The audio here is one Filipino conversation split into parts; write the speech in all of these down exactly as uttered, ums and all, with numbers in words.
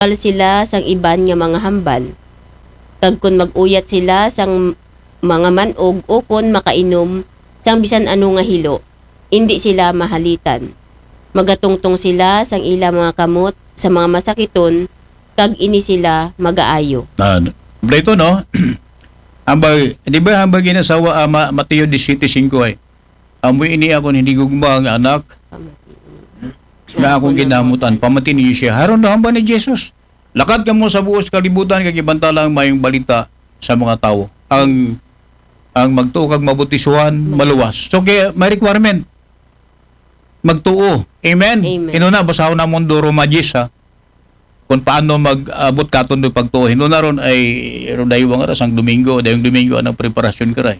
Pal sila sang iban nga mga hambal. Kag kun mag-uyat sila sang mga manog o kun makainom sang bisan ano nga hilo, hindi sila mahalitan. Magatungtong sila sang ila mga kamot sa mga masakiton, kag ini sila magaayo. Uh, ito, no? Ambag, di ba ambag ginasawa, uh, ma, Mateo seventeen five ay, amoy ini ako hindi gugma ang anak, na akong ginamutan, pamatin niyo siya. Haron na hamba ni Jesus. Lakad ka mo sa buos kalibutan, kagibantala ang mayong balita sa mga tao. Ang ang magtuo kag mabutisuhan, maluwas. So, kaya may requirement. Magtuo. Amen? Amen. Ino na, basahon na mundo Romagis, ha? Kung paano mag-abot katon do pagtuo. Hino na ron ay, ron dayong oras, ang Domingo, dayong Domingo, anong preparasyon ka rin.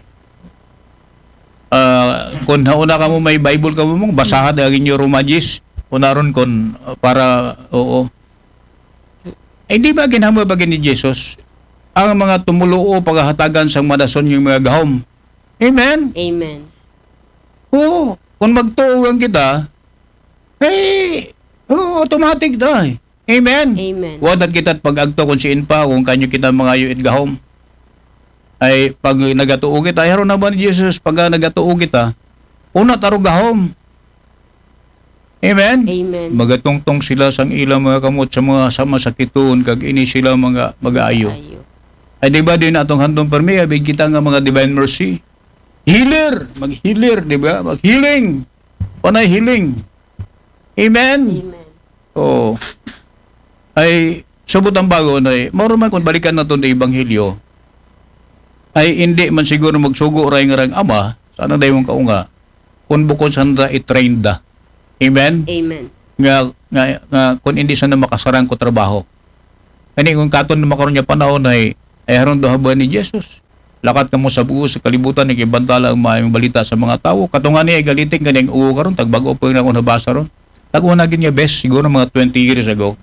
Uh, kung nauna ka mo may Bible ka mo, basahan daging yung Romagis, unaron kon uh, para, oo. Eh, di ba ginama ba ni Jesus? Ang mga tumuluo paghahatagan sang madason yung mga gahom. Amen? Amen. Oo. Kung magtuugan kita, eh, oh, automatic da. Amen? Amen. Wadat kita pag-agto kung siin pa, kung kanyo kita mga yuit gahom. Ay, pag nagatuo kita, ay haron na ba ni Jesus, pag nagatuo kita, una taro gahom. Amen? Amen. Magatungtong sila sang ilang mga kamot sa mga sama sakiton, kag ini sila mga mag-aayo. Ayo. Ay di ba din atong handong permi, abig kita nga mga divine mercy. Healer, mag-healer, di ba? Mag-healing. Panay healing. Amen? Amen. Oo. Ay, subot ang bago na eh. Maro man kung balikan na ito na Ebanghelyo, ay hindi man siguro magsugo ray nga rang ama, sana dahi mong kaunga, kung bukod sanda i-train da. Amen? Amen. Nga, nga, nga kung hindi sana makasarang ko trabaho. Kani kung katon na makaroon niya panahon ay, ay haron do haba ni Jesus. Lakat ka mo sa buo sa kalibutan, ikibantala ang maayong balita sa mga tao. Katungan niya ay galiting kanyang uo karon, tagbago po yung ako nabasa ron. Tago na niya best, siguro mga twenty years ago.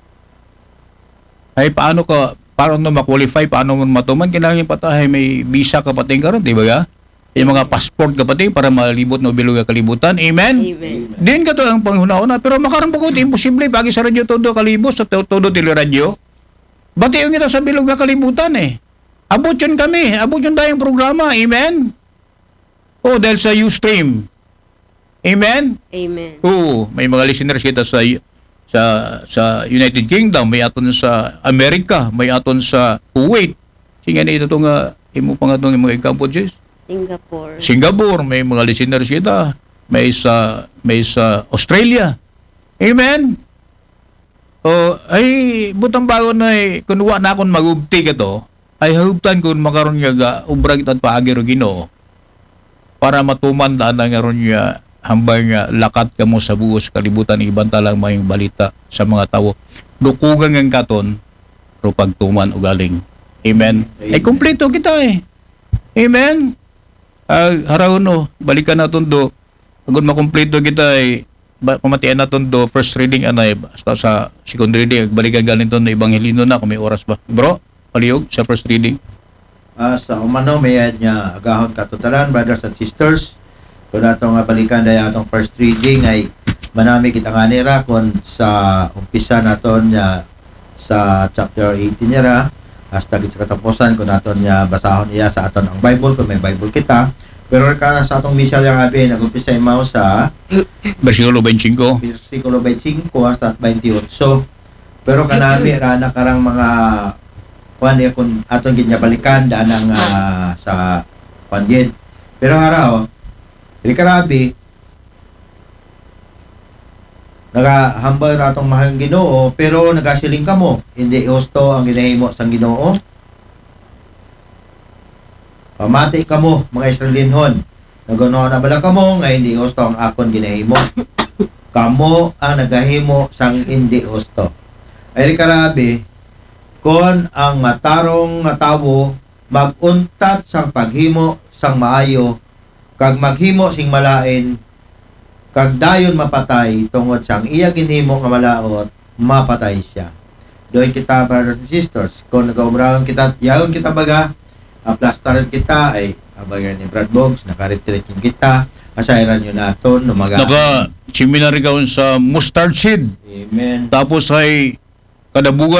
Ay paano ka, paano na ma-qualify, paano mo matuman, kailangan yung patahay, may visa ka pating karon, di ba ga? Yung mga passport ka pating para malibot na bilog ka kalibutan. Amen? Amen. Din ka to ang panghuna-una, pero makaroon po ko, imposible, pagi sa radyo todo kalibos, sa todo teleradyo. Bati yung kita sa bilog na kalibutan eh. Abot yun kami, abot yun tayong programa. Amen? Oh, dahil sa Ustream. Amen? Amen. Oo, may mga listeners kita sa sa sa United Kingdom, may aton sa Amerika, may aton sa Kuwait. Singa na ito itong uh, imo pa nga itong mga ikampo, Jess? Singapore. Singapore, may mga listeners kita. May sa may sa Australia. Amen? O, ay, butang bago na eh, kung wa na akong magubti ka to, ay haguptan kung makaroon nga ga, ubra kitang paagi ro Ginoo para matuman na nga ron nga hambay nga lakat ka mo sa buos kalibutan ibantalang mayong balita sa mga tao. Dukugan ng katon ro pagtuman o galing. Amen? Amen. Ay, kumpleto kita eh. Amen? Uh, harawon no, balikan na do. Pagod makumpleto kita ay ba, pamatian na do first reading anay basta sa second reading balikan galing to na Ebanghelyo na kung may oras ba. Bro, palihog sa first reading. Uh, sa umano, may niya agahon katutalan, brothers and sisters. Kung atong balikan dahil atong first reading ay manami kita nga nira kung sa umpisa naton niya sa chapter eighteen niya hasta gito katapusan kung naton niya basahon niya sa aton ang Bible kung may Bible kita. Pero ka sa atong misal yung abi, nag-umpisa mo sa Versikulo twenty-five. versikulo twenty-five hasta twenty-eight. So, pero kanami rana karang mga kuan niya kung aton gid niya balikan daan ang uh, sa pandid. Pero haraw, dili karabi nagahambal ra atong mahang Ginoo pero nagasiling ka mo, hindi husto ang ginahimo sang Ginoo. Pamati ka mo, mga Israelinhon. Nagunaw na bala ka mo, nga hindi husto ang akon ginahimo. Kamo ang nagahimo sang hindi husto. Ay karabi, kon ang matarong nga tawo maguntat sang paghimo sang maayo, kag maghimo sing malain, kag dayon mapatay tungod sang iya ginhimo nga malaot, mapatay siya. Doon kita, brothers and sisters, kung nag-umrawan kita, yaon kita baga, aplastaran kita ay abayan ni Brad Boggs, naka-retreating kita, asairan yun naton, numaga. Naka seminary ka sa mustard seed. Amen. Tapos ay kada buwan